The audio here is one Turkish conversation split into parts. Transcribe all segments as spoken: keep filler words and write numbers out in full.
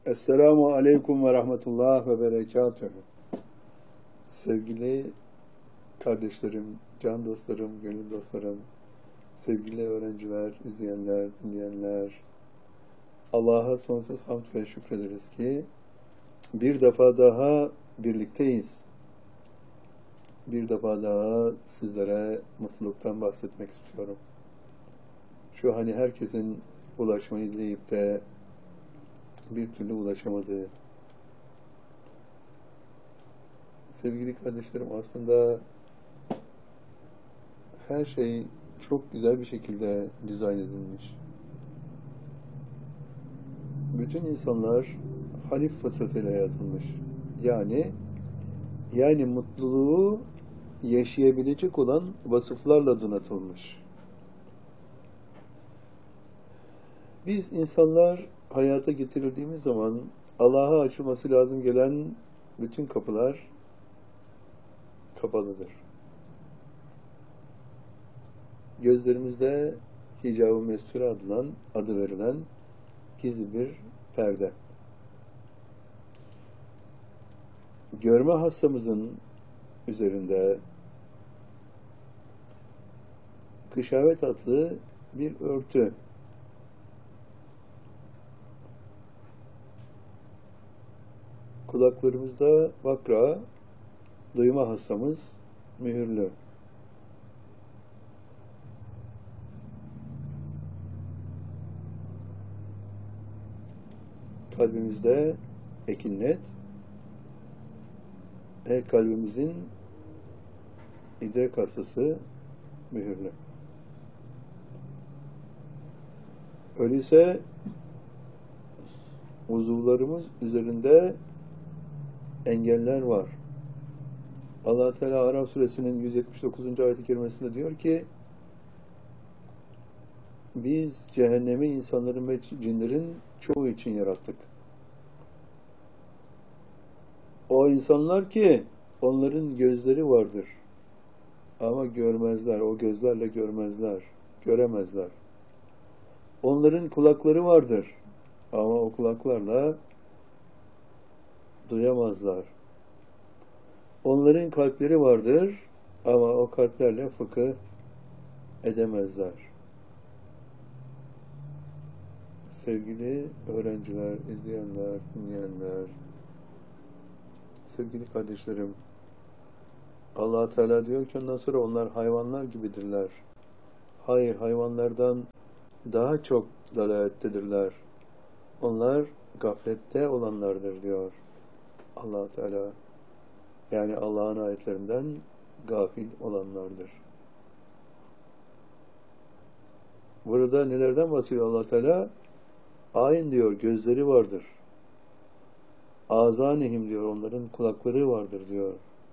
Esselamu Aleyküm ve Rahmetullah ve Berekatühü. Sevgili kardeşlerim, can dostlarım, gönül dostlarım, sevgili öğrenciler, izleyenler, dinleyenler, Allah'a sonsuz hamd ve şükrederiz ki bir defa daha birlikteyiz. Bir defa daha sizlere mutluluktan bahsetmek istiyorum. Şu hani herkesin ulaşmayı dileyip de bir türlü ulaşamadığı. Sevgili kardeşlerim, aslında her şey çok güzel bir şekilde dizayn edilmiş. Bütün insanlar hanif fıtratıyla yaratılmış. Yani yani mutluluğu yaşayabilecek olan vasıflarla donatılmış. Biz insanlar hayata getirildiğimiz zaman Allah'a açılması lazım gelen bütün kapılar kapalıdır. Gözlerimizde hicab-ı mesture adılan, adı verilen gizli bir perde. Görme hastamızın üzerinde kışavet adlı bir örtü. Kulaklarımızda vakra, duyma hastamız mühürlü. Kalbimizde ekinnet ve kalbimizin idrak hastası mühürlü. Öyleyse uzuvlarımız üzerinde engeller var. Allah Teala Araf suresinin yüz yetmiş dokuzuncu ayet-i kerimesinde diyor ki, biz cehennemi insanların ve cinlerin çoğu için yarattık. O insanlar ki onların gözleri vardır. Ama görmezler, o gözlerle görmezler, göremezler. Onların kulakları vardır. Ama o kulaklarla duyamazlar. Onların kalpleri vardır. Ama o kalplerle fıkıh edemezler. Sevgili öğrenciler, izleyenler, dinleyenler, sevgili kardeşlerim, Allah Teala diyor ki ondan sonra onlar hayvanlar gibidirler. Hayır, hayvanlardan daha çok dalalettedirler. Onlar gaflette olanlardır diyor Allah Teala. Yani Allah'ın ayetlerinden gafil olanlardır. Burada nelerden bahsediyor Allah Teala? Ayin diyor, gözleri vardır. Azanihim diyor, onların kulakları vardır diyor.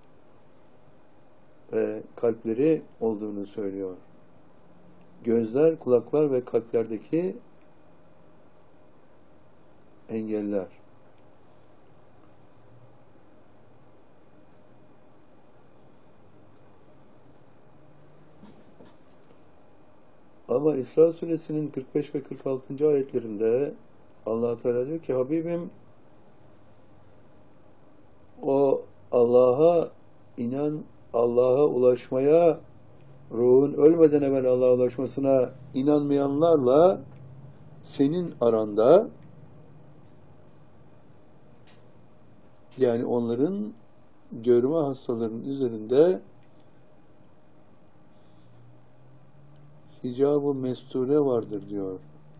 Ve kalpleri olduğunu söylüyor. Gözler, kulaklar ve kalplerdeki engeller. Ama İsra suresinin kırk beş ve kırk altıncı ayetlerinde Allah Teala diyor ki, Habibim, o Allah'a inan, Allah'a ulaşmaya, ruhun ölmeden evvel Allah'a ulaşmasına inanmayanlarla senin aranda, yani onların görme hastalarının üzerinde hicab-ı mesture vardır diyor.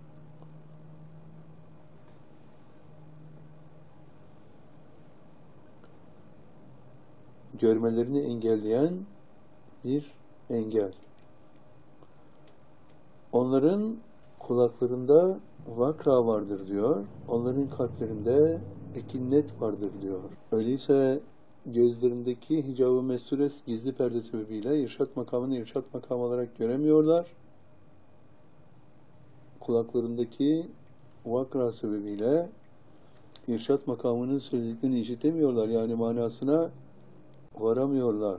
Görmelerini engelleyen bir engel. Onların kulaklarında vakra vardır diyor. Onların kalplerinde ekinnet vardır diyor. Öyleyse gözlerindeki hicab-ı mesture gizli perde sebebiyle irşat makamını irşat makamı olarak göremiyorlar. Kulaklarındaki vakra sebebiyle irşat makamının söylediklerini işitemiyorlar. Yani manasına varamıyorlar.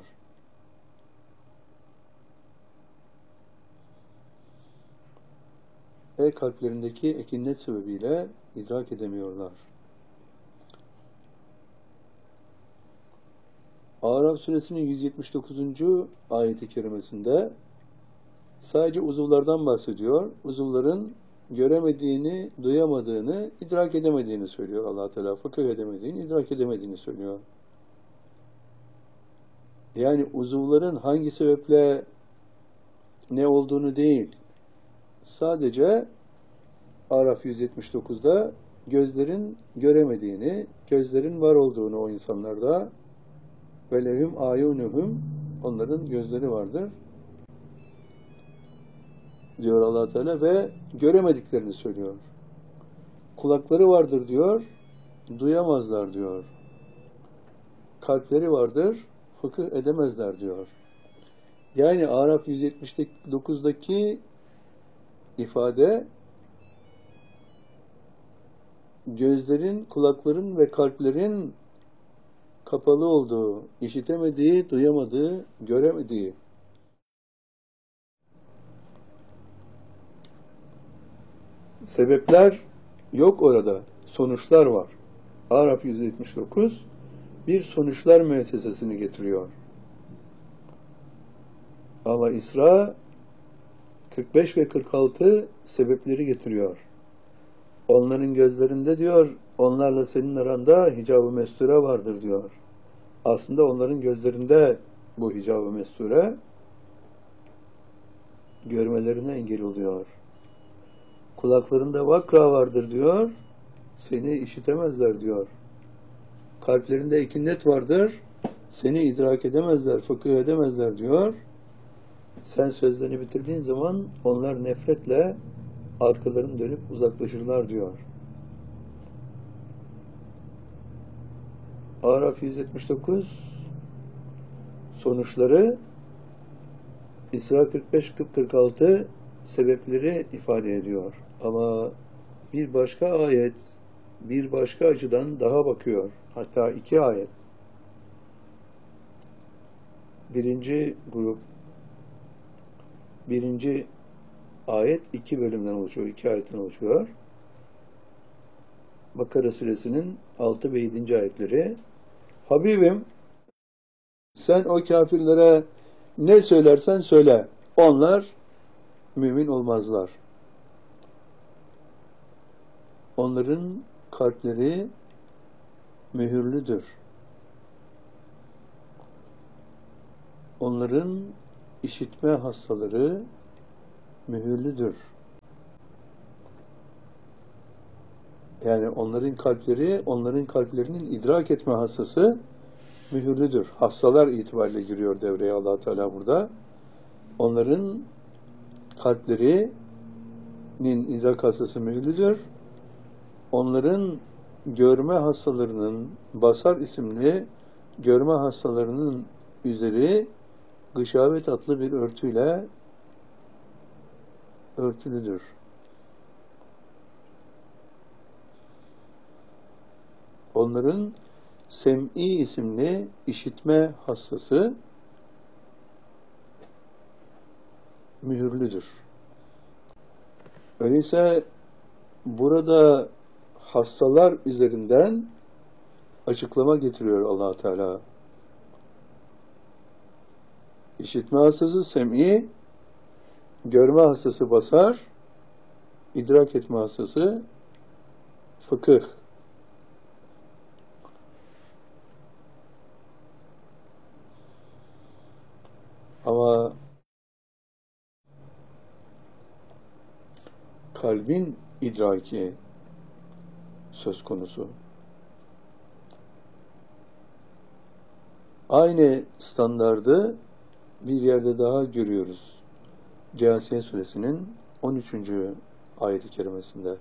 ve kalplerindeki ekinnet sebebiyle idrak edemiyorlar. Araf suresinin yüz yetmiş dokuzuncu ayeti kerimesinde sadece uzuvlardan bahsediyor. Uzuvların göremediğini, duyamadığını, idrak edemediğini söylüyor Allah Teala. Fıkıh edemediğini, idrak edemediğini söylüyor. Yani uzuvların hangi sebeple ne olduğunu değil, sadece Araf yüz yetmiş dokuzda gözlerin göremediğini, gözlerin var olduğunu o insanlarda ve lehum ayunuhum, onların gözleri vardır diyor Allah Teala ve göremediklerini söylüyor. Kulakları vardır diyor, duyamazlar diyor. Kalpleri vardır, fıkıh edemezler diyor. Yani Araf yüz yetmiş dokuzdaki ifade gözlerin, kulakların ve kalplerin kapalı olduğu, işitemediği, duyamadığı, göremediği. Sebepler yok orada. Sonuçlar var. Araf yüz yetmiş dokuz bir sonuçlar müessesesini getiriyor. Ama İsra kırk beş ve kırk altı sebepleri getiriyor. Onların gözlerinde diyor, onlarla senin aranda hicab-ı mesture vardır diyor. Aslında onların gözlerinde bu hicab-ı mesture görmelerine engel oluyor. Kulaklarında vakra vardır diyor, seni işitemezler diyor. Kalplerinde ekinnet vardır, seni idrak edemezler, fıkıh edemezler diyor. Sen sözlerini bitirdiğin zaman onlar nefretle arkalarını dönüp uzaklaşırlar diyor. Araf yüz yetmiş dokuz sonuçları, İsra kırk beş kırk altı sebepleri ifade ediyor. Ama bir başka ayet bir başka açıdan daha bakıyor. Hatta iki ayet. Birinci grup birinci ayet iki bölümden oluşuyor, iki ayetten oluşuyor. Bakara suresinin altı ve yedinci ayetleri. Habibim, sen o kafirlere ne söylersen söyle, onlar mümin olmazlar. Onların kalpleri mühürlüdür. Onların işitme hastaları mühürlüdür. Yani onların kalpleri, onların kalplerinin idrak etme hastası mühürlüdür. Hastalar itibariyle giriyor devreye Allah Teala burada. Onların kalplerinin idrak hastası mühürlüdür. Onların görme hastalarının, basar isimli görme hastalarının üzeri gışavet adlı bir örtüyle örtülüdür. Onların sem'i isimli işitme hastası mühürlüdür. Öyleyse burada hastalar üzerinden açıklama getiriyor Allah Teala. İşitme hastası sem'i, görme hastası basar, idrak etme hastası fıkıh. Ama kalbin idraki söz konusu. Aynı standardı bir yerde daha görüyoruz. Câsiye suresinin on üçüncü ayet-i kerimesinde.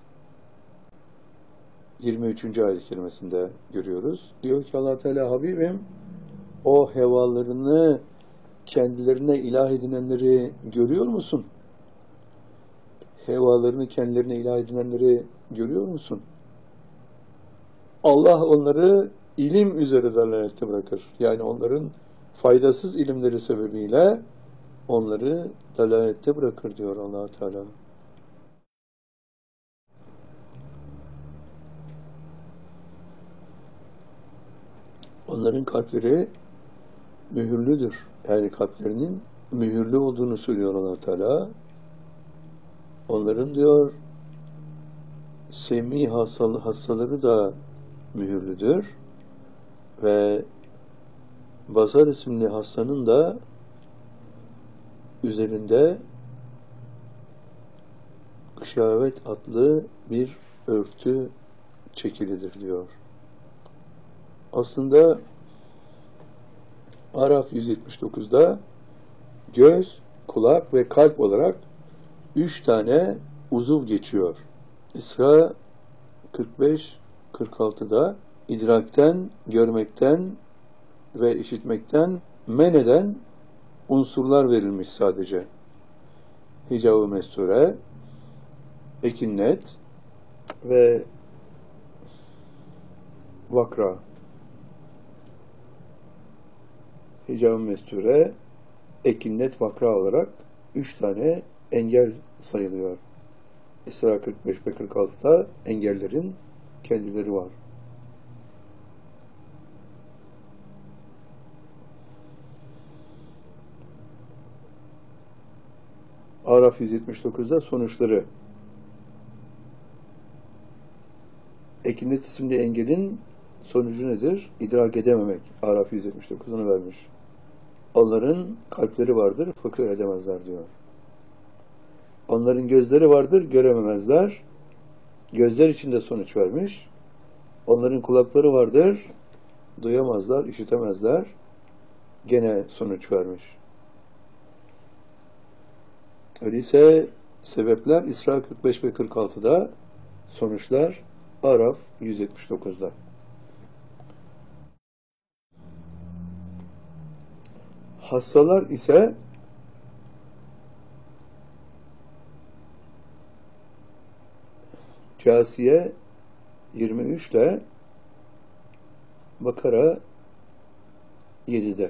yirmi üçüncü ayet-i kerimesinde görüyoruz. Diyor ki Allah Teala, Habibim, o hevalarını kendilerine ilah edinenleri görüyor musun? Hevalarını kendilerine ilah edinenleri görüyor musun? Allah onları ilim üzere dalalette bırakır. Yani onların faydasız ilimleri sebebiyle onları dalalette bırakır diyor Allah Teala. Onların kalpleri mühürlüdür. Yani kalplerinin mühürlü olduğunu söylüyor Allah Teala. Onların diyor semi hastalı hastaları da mühürlüdür ve basar isimli hastanın da üzerinde gışavet adlı bir örtü çekilidir diyor. Aslında Araf yüz yetmiş dokuzda göz, kulak ve kalp olarak üç tane uzuv geçiyor. İsra kırk beş kırk altıda idrakten, görmekten ve işitmekten men eden unsurlar verilmiş sadece. Hicab-ı mesture, ekinnet ve vakra. Hicab-ı mesture, ekinnet, vakra olarak üç tane engel sayılıyor. İsra kırk beş ve kırk altıda engellerin kendileri var. Araf yüz yetmiş dokuzda sonuçları. Ekinnet isimli engelin sonucu nedir? İdrak edememek. Araf yüz yetmiş dokuzunu vermiş. Onların kalpleri vardır, fıkıh edemezler diyor. Onların gözleri vardır, görememezler. Gözler içinde sonuç vermiş. Onların kulakları vardır, duyamazlar, işitemezler. Gene sonuç vermiş. Öyleyse sebepler İsra kırk beş ve kırk altıda, sonuçlar Araf yüz yetmiş dokuzda. Hastalar ise Câsiye yirmi üç ile Bakara yedide.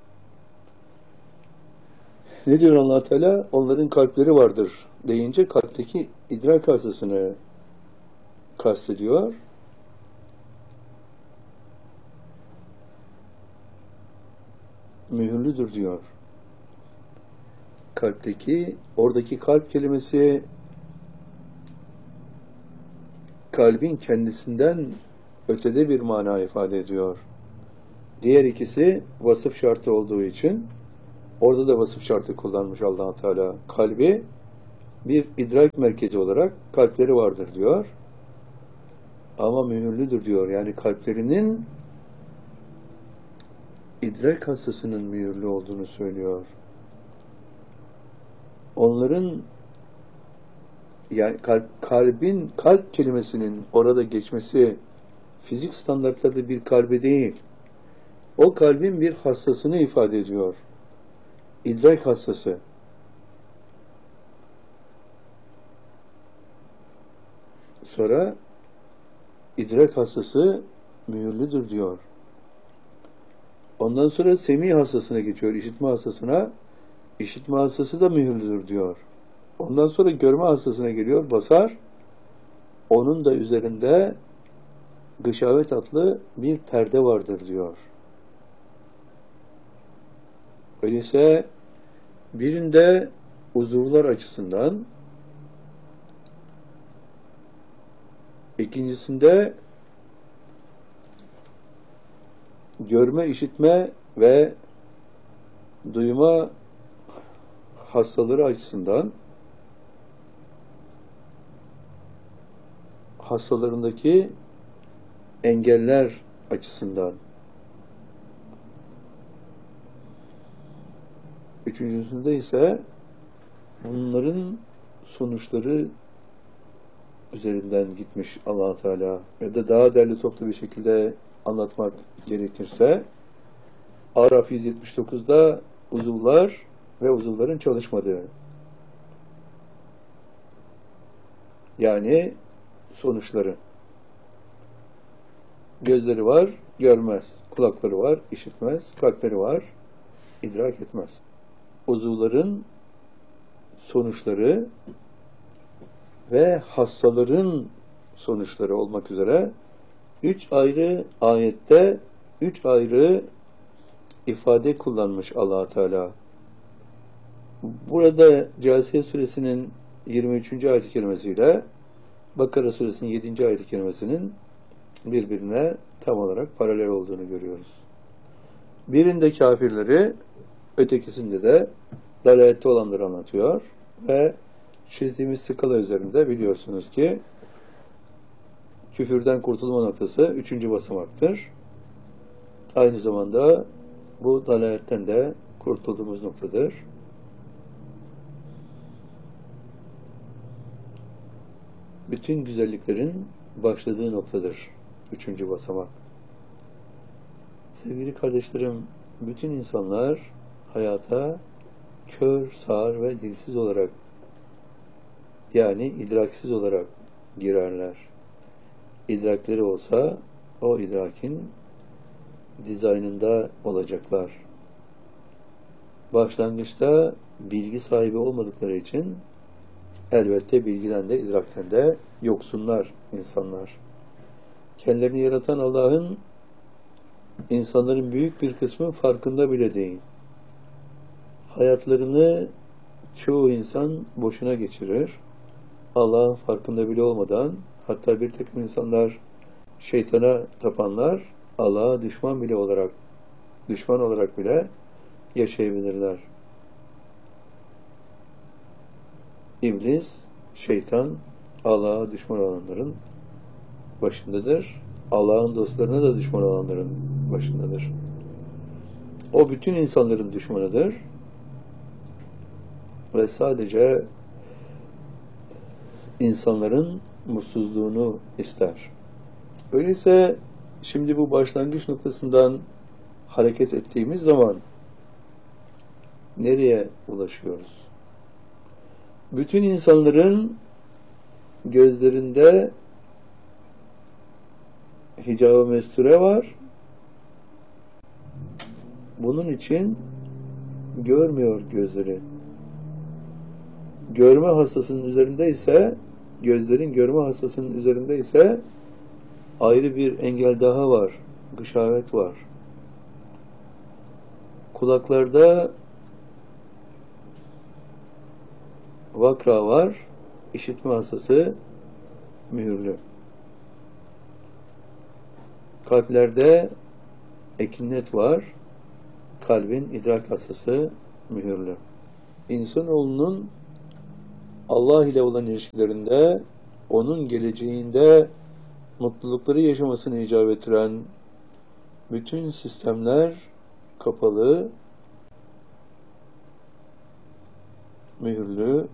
Ne diyor Allah Teala? Onların kalpleri vardır deyince kalpteki idrak hastasını kastediyor. Mühürlüdür diyor. Kalpteki, oradaki kalp kelimesi kalbin kendisinden ötede bir mana ifade ediyor. Diğer ikisi vasıf şartı olduğu için orada da vasıf şartı kullanmış Allah Teala. Kalbi bir idrak merkezi olarak kalpleri vardır diyor. Ama mühürlüdür diyor. Yani kalplerinin idrak hastasının mühürlü olduğunu söylüyor. Onların yani kalp, kalbin, kalp kelimesinin orada geçmesi fizik standartlarda bir kalbe değil. O kalbin bir hastasını ifade ediyor. İdrak hastası. Sonra idrak hastası mühürlüdür diyor. Ondan sonra semi hastasına geçiyor, işitme hastasına. İşitme hastası da mühürlüdür diyor. Ondan sonra görme hastasına geliyor, basar. Onun da üzerinde gışavet adlı bir perde vardır diyor. Öyleyse birinde uzuvlar açısından, ikincisinde görme, işitme ve duyma hastaları açısından hastalarındaki engeller açısından. Üçüncüsünde ise bunların sonuçları üzerinden gitmiş Allah Teala. Ya da daha derli toplu bir şekilde anlatmak gerekirse Araf yüz yetmiş dokuzda uzuvlar ve uzuvların çalışmadığı. Yani sonuçları. Gözleri var, görmez. Kulakları var, işitmez. Kalpleri var, idrak etmez. Uzuvların sonuçları ve hastaların sonuçları olmak üzere üç ayrı ayette üç ayrı ifade kullanmış Allah Teala. Burada Câsiye suresinin yirmi üçüncü ayet-i kerimesiyle Bakara suresinin yedinci ayet-i kerimesinin birbirine tam olarak paralel olduğunu görüyoruz. Birinde kafirleri, ötekisinde de dalalette olanları anlatıyor ve çizdiğimiz skala üzerinde biliyorsunuz ki küfürden kurtulma noktası üçüncü basamaktır. Aynı zamanda bu dalaletten de kurtulduğumuz noktadır. Bütün güzelliklerin başladığı noktadır üçüncü basamak. Sevgili kardeşlerim, bütün insanlar hayata kör, sağır ve dilsiz olarak, yani idraksiz olarak girerler. İdrakleri olsa o idrakin dizaynında olacaklar. Başlangıçta bilgi sahibi olmadıkları için elbette bilgiden de idrakten de yoksunlar insanlar. Kendilerini yaratan Allah'ın insanların büyük bir kısmı farkında bile değil. Hayatlarını çoğu insan boşuna geçirir. Allah'ın farkında bile olmadan, hatta bir takım insanlar şeytana tapanlar Allah'a düşman bile olarak, düşman olarak bile yaşayabilirler. İblis, şeytan, Allah'a düşman olanların başındadır. Allah'ın dostlarına da düşman olanların başındadır. O bütün insanların düşmanıdır. Ve sadece insanların mutsuzluğunu ister. Öyleyse şimdi bu başlangıç noktasından hareket ettiğimiz zaman nereye ulaşıyoruz? Bütün insanların gözlerinde hicab-ı mesture var. Bunun için görmüyor gözleri. Görme hassasının üzerinde ise, gözlerin görme hassasının üzerinde ise ayrı bir engel daha var. Gışavet var. Kulaklarda vakra var. İşitme hassası mühürlü. Kalplerde ekinnet var. Kalbin idrak hassası mühürlü. İnsanoğlunun Allah ile olan ilişkilerinde, onun geleceğinde mutlulukları yaşamasını icap ettiren bütün sistemler kapalı, mühürlü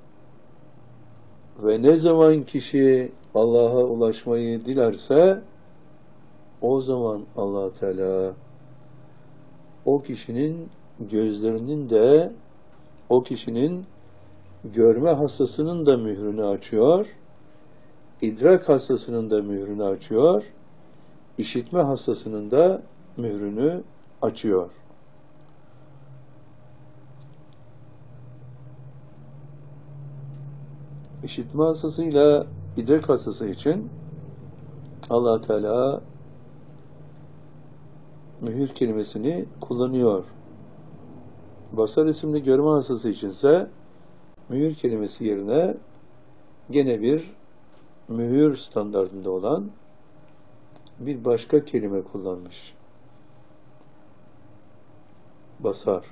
ve ne zaman kişi Allah'a ulaşmayı dilerse o zaman Allah Teala o kişinin gözlerinin de, o kişinin görme hassasının da mührünü açıyor, idrak hassasının da mührünü açıyor, işitme hassasının da mührünü açıyor. İşitme hassasıyla idrak hassası için Allah Teala mühür kelimesini kullanıyor. Basar isimli görme hassası içinse mühür kelimesi yerine gene bir mühür standardında olan bir başka kelime kullanmış. Basar.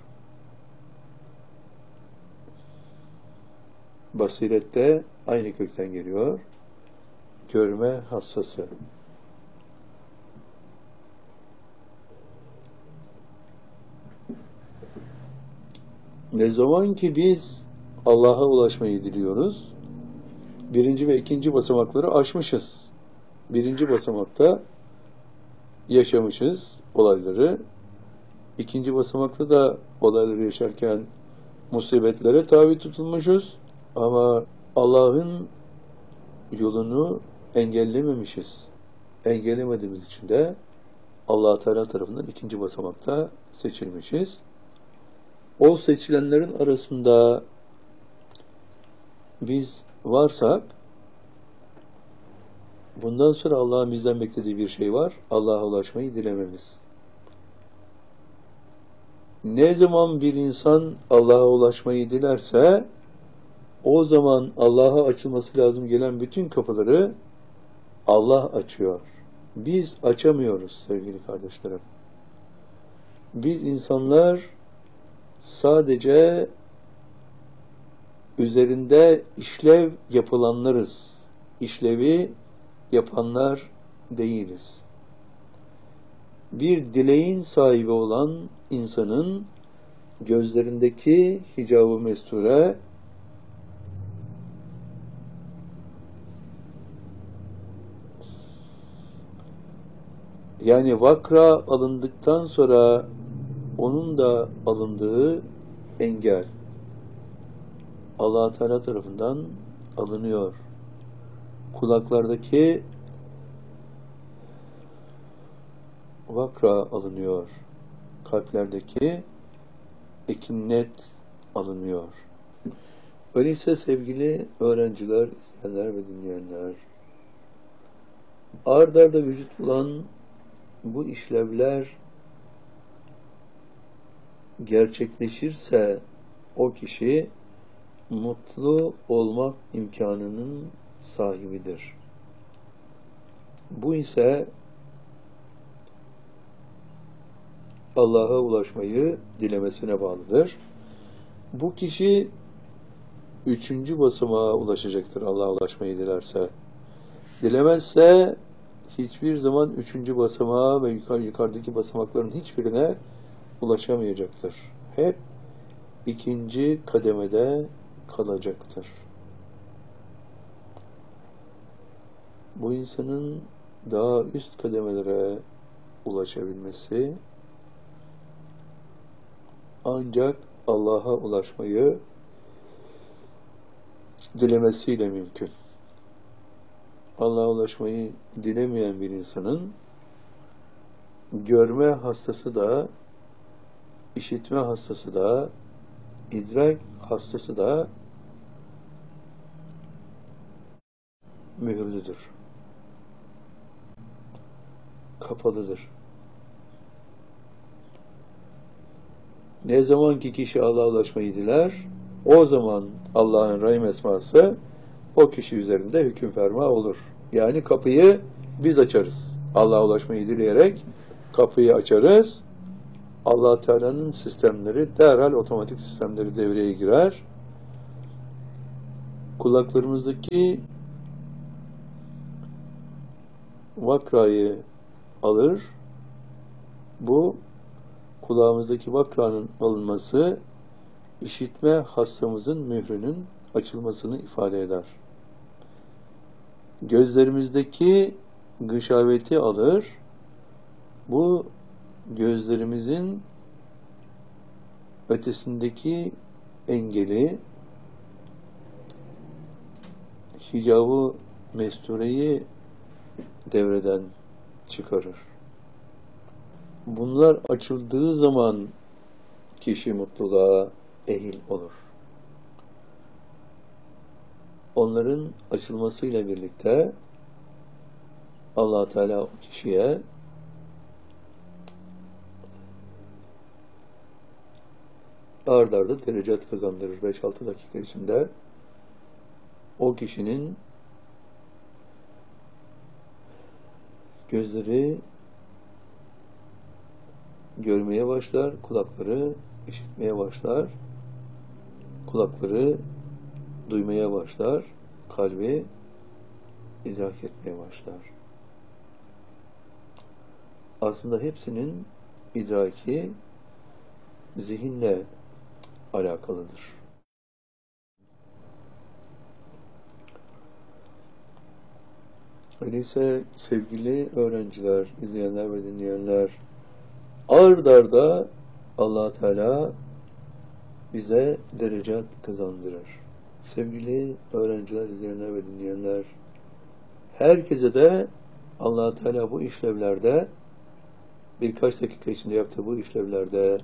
Basirette aynı kökten geliyor. Görme hassası. Ne zaman ki biz Allah'a ulaşmayı diliyoruz, birinci ve ikinci basamakları aşmışız. Birinci basamakta yaşamışız olayları. İkinci basamakta da olayları yaşarken musibetlere tabi tutulmuşuz. Ama Allah'ın yolunu engellememişiz. Engellemediğimiz için de Allah Teala tarafından ikinci basamakta seçilmişiz. O seçilenlerin arasında biz varsak, bundan sonra Allah'ın bizden beklediği bir şey var. Allah'a ulaşmayı dilememiz. Ne zaman bir insan Allah'a ulaşmayı dilerse, o zaman Allah'a açılması lazım gelen bütün kapıları Allah açıyor. Biz açamıyoruz sevgili kardeşlerim. Biz insanlar sadece üzerinde işlev yapılanlarız. İşlevi yapanlar değiliz. Bir dileğin sahibi olan insanın gözlerindeki hicab-ı mesture yani vakra alındıktan sonra onun da alındığı engel Allah Teala tarafından alınıyor. Kulaklardaki vakra alınıyor. Kalplerdeki ekinnet alınıyor. Öyleyse sevgili öğrenciler, izleyenler ve dinleyenler, ard arda vücut bulan bu işlevler gerçekleşirse o kişi mutlu olmak imkanının sahibidir. Bu ise Allah'a ulaşmayı dilemesine bağlıdır. Bu kişi üçüncü basamağa ulaşacaktır Allah'a ulaşmayı dilerse. Dilemezse hiçbir zaman üçüncü basamağa ve yukarı, yukarıdaki basamakların hiçbirine ulaşamayacaktır. Hep ikinci kademede kalacaktır. Bu insanın daha üst kademelere ulaşabilmesi ancak Allah'a ulaşmayı dilemesiyle mümkün. Allah'a ulaşmayı dilemeyen bir insanın görme hastası da, işitme hastası da, idrak hastası da mühürlüdür. Kapalıdır. Ne zaman ki kişi Allah'a ulaşmayı diler, o zaman Allah'ın Rahim esması o kişi üzerinde hüküm ferma olur. Yani kapıyı biz açarız. Allah'a ulaşmayı dileyerek kapıyı açarız. Allah Teala'nın sistemleri, derhal otomatik sistemleri devreye girer. Kulaklarımızdaki vakrayı alır. Bu kulağımızdaki vakranın alınması işitme hastamızın mührünün açılmasını ifade eder. Gözlerimizdeki gışaveti alır. Bu gözlerimizin ötesindeki engeli, hicab-ı mestureyi devreden çıkarır. Bunlar açıldığı zaman kişi mutluluğa ehil olur. Onların açılmasıyla birlikte Allah Teala o kişiye ard arda derecat kazandırır. beş altı dakika içinde o kişinin gözleri görmeye başlar, kulakları işitmeye başlar, kulakları duymaya başlar, kalbi idrak etmeye başlar. Aslında hepsinin idraki zihinle alakalıdır. Öyleyse sevgili öğrenciler, izleyenler ve dinleyenler, ard arda Allah Teala bize derecat kazandırır. Sevgili öğrenciler, izleyenler ve dinleyenler, herkese de Allah Teala bu işlevlerde, birkaç dakika içinde yaptığı bu işlevlerde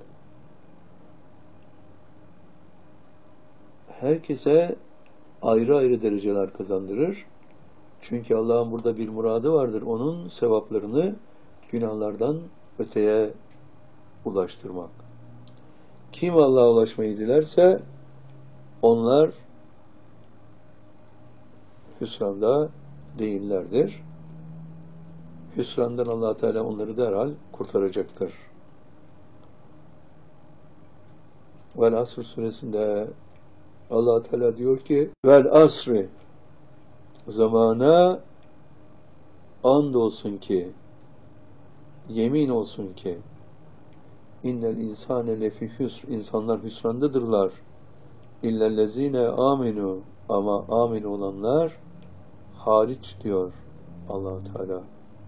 herkese ayrı ayrı dereceler kazandırır. Çünkü Allah'ın burada bir muradı vardır. Onun sevaplarını günahlardan öteye ulaştırmak. Kim Allah'a ulaşmayı dilerse onlar hüsranda değillerdir. Hüsrandan Allah Teala onları derhal kurtaracaktır. Vel Asr suresinde Allah Teala diyor ki vel asri, zamana and olsun ki, yemin olsun ki, innel insane lefi hüsr, insanlar hüsrandadırlar. İllellezine aminu, ama amin olanlar hariç diyor Allah Teala.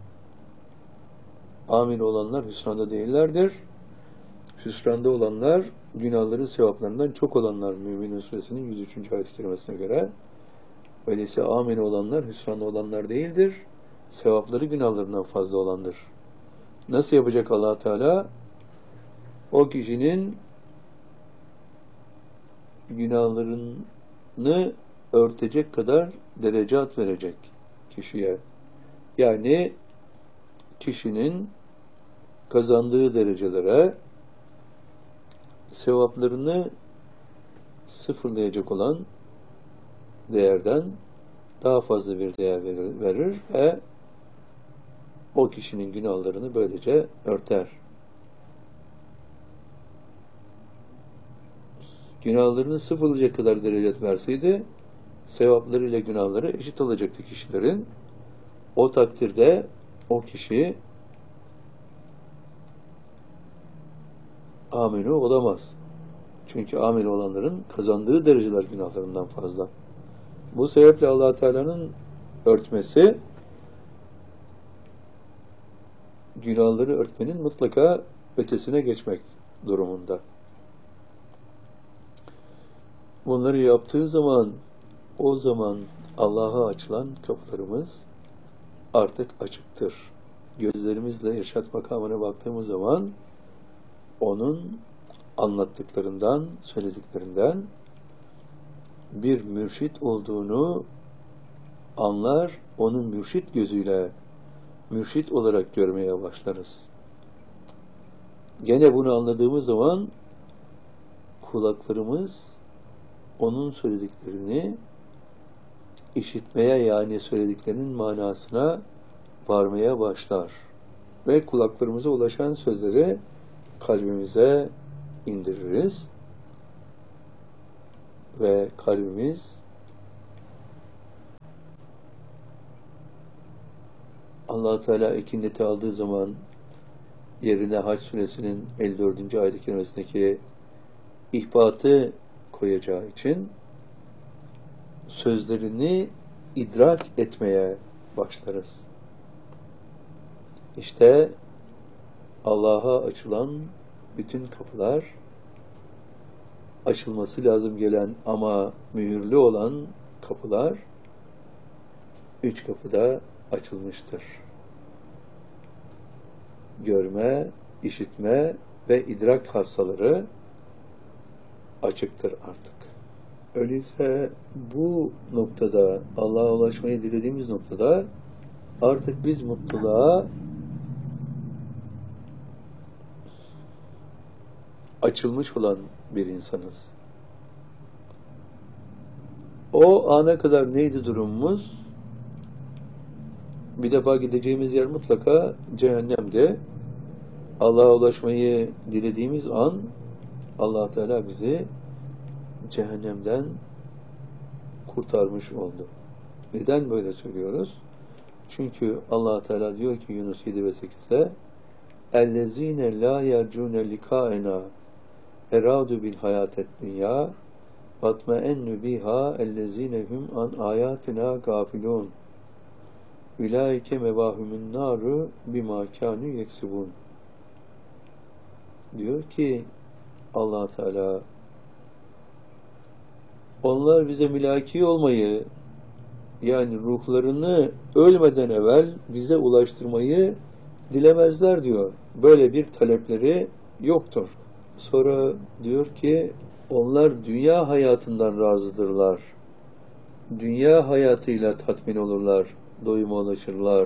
Amin olanlar hüsranda değillerdir. Hüsranda olanlar günahların sevaplarından çok olanlar. Mü'minun suresinin yüz üçüncü ayet-i kerimesine göre. Öyleyse amin olanlar hüsranda olanlar değildir. Sevapları günahlarından fazla olandır. Nasıl yapacak Allah Teala? O kişinin günahlarını örtecek kadar derecat verecek kişiye. Yani kişinin kazandığı derecelere sevaplarını sıfırlayacak olan değerden daha fazla bir değer verir, verir ve o kişinin günahlarını böylece örter. Günahlarını sıfırlayacak kadar derecet verseydi, sevapları ile günahları eşit olacaktı kişilerin. O takdirde o kişi aminu olamaz. Çünkü aminu olanların kazandığı dereceler günahlarından fazla. Bu sebeple Allah Teala'nın örtmesi, günahları örtmenin mutlaka ötesine geçmek durumunda. Bunları yaptığı zaman, o zaman Allah'a açılan kapılarımız artık açıktır. Gözlerimizle irşad makamına baktığımız zaman onun anlattıklarından, söylediklerinden bir mürşit olduğunu anlar, onun mürşit gözüyle mürşit olarak görmeye başlarız. Gene bunu anladığımız zaman kulaklarımız onun söylediklerini işitmeye, yani söylediklerinin manasına varmaya başlar. Ve kulaklarımıza ulaşan sözleri kalbimize indiririz. Ve kalbimiz Allah Teala ekineti aldığı zaman yerine Hac suresinin elli dördüncü ayet-i kerimesindeki ihbatı koyacağı için sözlerini idrak etmeye başlarız. İşte Allah'a açılan bütün kapılar, açılması lazım gelen ama mühürlü olan kapılar üç kapıda açılmıştır. Görme, işitme ve idrak hastaları açıktır artık. Öyleyse bu noktada, Allah'a ulaşmayı dilediğimiz noktada artık biz mutluluğa açılmış olan bir insanız. O ana kadar neydi durumumuz? Bir defa gideceğimiz yer mutlaka cehennemde. Allah'a ulaşmayı dilediğimiz an Allah Teala bizi cehennemden kurtarmış oldu. Neden böyle söylüyoruz? Çünkü Allah Teala diyor ki Yunus yedi ve sekizde اَلَّذ۪ينَ لَا يَرْجُونَ لِكَائِنَا اَرَادُ بِالْحَيَاتَ الدُّنْيَا وَاتْمَئَنُّ بِهَا اَلَّذ۪ينَ هُمْ عَنْ آيَاتِنَا غَافِلُونَ اُولَٰئِكَ مَوَاهُمُ النَّارُ بِمَا كَانُوا يَكْسِبُونَ diyor ki Allah Teala, onlar bize mülaki olmayı, yani ruhlarını ölmeden evvel bize ulaştırmayı dilemezler diyor. Böyle bir talepleri yoktur. Sonra diyor ki onlar dünya hayatından razıdırlar. Dünya hayatıyla tatmin olurlar, doyuma ulaşırlar.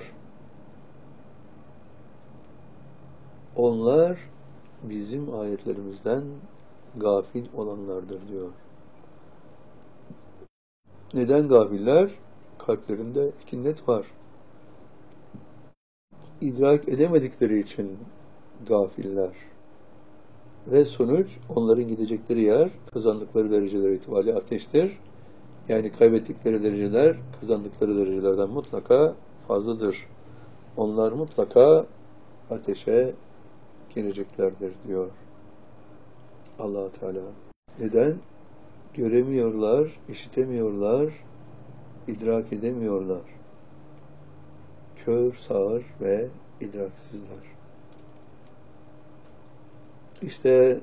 Onlar bizim ayetlerimizden gafil olanlardır diyor. Neden gafiller? Kalplerinde ekinnet var. İdrak edemedikleri için gafiller. Ve sonuç onların gidecekleri yer kazandıkları dereceler itibariyle ateştir. Yani kaybettikleri dereceler kazandıkları derecelerden mutlaka fazladır. Onlar mutlaka ateşe gireceklerdir diyor Allah Teala. Neden? Göremiyorlar, işitemiyorlar, idrak edemiyorlar. Kör, sağır ve idraksizler. İşte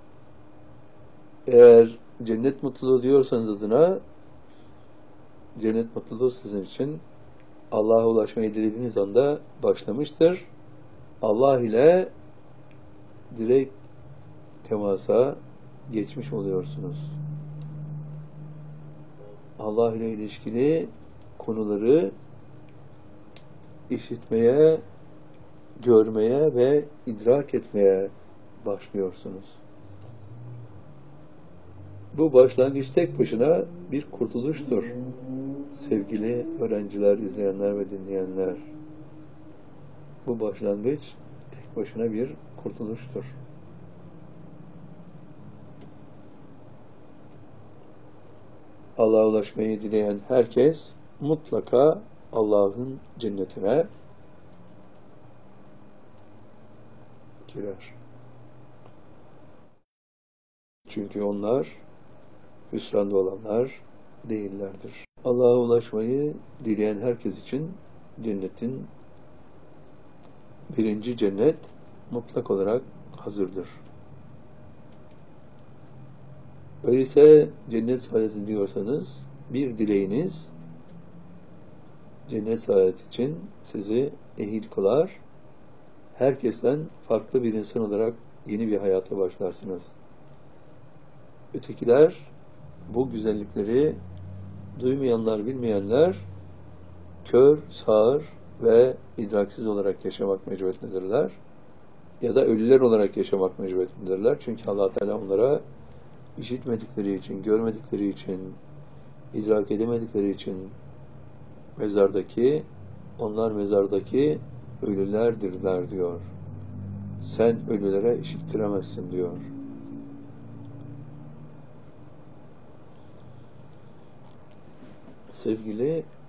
eğer cennet mutluluğu diyorsanız adına, cennet mutluluğu sizin için Allah'a ulaşmayı dilediğiniz anda başlamıştır. Allah ile direkt temasa geçmiş oluyorsunuz. Allah ile ilişkili konuları işitmeye, görmeye ve idrak etmeye başlıyorsunuz. Bu başlangıç tek başına bir kurtuluştur. Sevgili öğrenciler, izleyenler ve dinleyenler, bu başlangıç tek başına bir kurtuluştur. Allah'a ulaşmayı dileyen herkes mutlaka Allah'ın cennetine girer. Çünkü onlar hüsranda olanlar değillerdir. Allah'a ulaşmayı dileyen herkes için cennetin birinci cennet mutlak olarak hazırdır. Öyleyse cennet saadeti diyorsanız bir dileğiniz cennet saadeti için sizi ehil kılar. Herkesten farklı bir insan olarak yeni bir hayata başlarsınız. Ötekiler bu güzellikleri duymayanlar, bilmeyenler kör, sağır ve idraksiz olarak yaşamak mecburiyetindedirler. Ya da ölüler olarak yaşamak mecburiyetindedirler. Çünkü Allah Teala onlara işitmedikleri için, görmedikleri için, idrak edemedikleri için mezardaki, onlar mezardaki ölülerdirler diyor. Sen ölülere işittiremezsin diyor. Sevgili